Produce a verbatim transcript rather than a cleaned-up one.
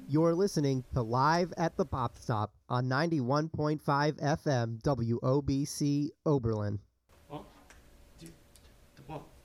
You're listening to Live at the Pop Stop on ninety-one point five F M W O B C Oberlin. One, two, one.